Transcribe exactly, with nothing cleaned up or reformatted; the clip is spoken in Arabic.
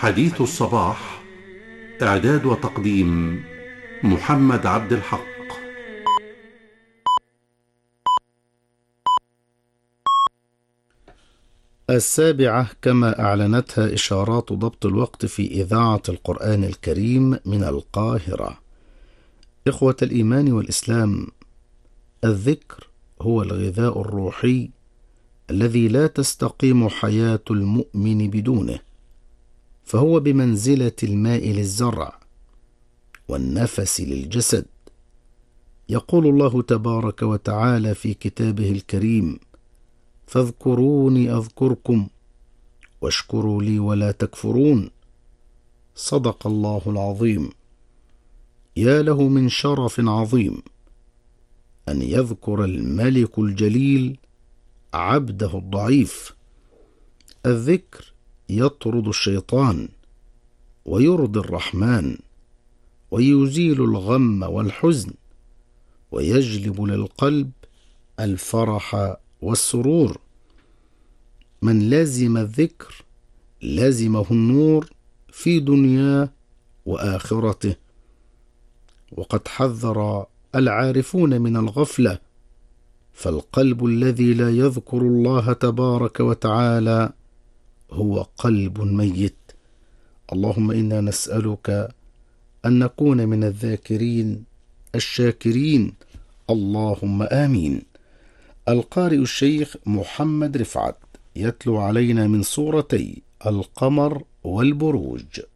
حديث الصباح. إعداد وتقديم محمد عبد الحق. السابعة كما أعلنتها إشارات ضبط الوقت في إذاعة القرآن الكريم من القاهرة. إخوة الإيمان والإسلام، الذكر هو الغذاء الروحي الذي لا تستقيم حياة المؤمن بدونه، فهو بمنزلة الماء للزرع والنفس للجسد. يقول الله تبارك وتعالى في كتابه الكريم: فاذكروني أذكركم واشكروا لي ولا تكفرون. صدق الله العظيم. يا له من شرف عظيم أن يذكر الملك الجليل عبده الضعيف. الذكر يطرد الشيطان ويرضي الرحمن ويزيل الغم والحزن ويجلب للقلب الفرح والسرور. من لازم الذكر لازمه النور في دنياه وآخرته. وقد حذر العارفون من الغفلة، فالقلب الذي لا يذكر الله تبارك وتعالى هو قلب ميت. اللهم إنا نسألك أن نكون من الذاكرين الشاكرين، اللهم آمين. القارئ الشيخ محمد رفعت يتلو علينا من سورتي القمر والبروج.